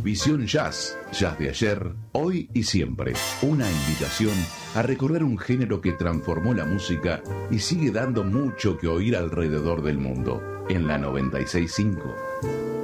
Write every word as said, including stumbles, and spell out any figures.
Visión Jazz, jazz de ayer, hoy y siempre. Una invitación a recorrer un género que transformó la música y sigue dando mucho que oír alrededor del mundo. En la noventa y seis punto cinco.